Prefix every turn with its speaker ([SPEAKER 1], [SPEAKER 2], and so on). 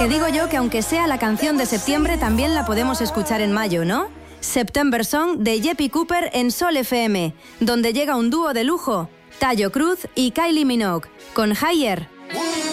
[SPEAKER 1] Que digo yo que aunque sea la canción de septiembre, también la podemos escuchar en mayo, ¿no? September Song de Jeppy Cooper en Sol FM, donde llega un dúo de lujo, Tayo Cruz y Kylie Minogue, con Higher.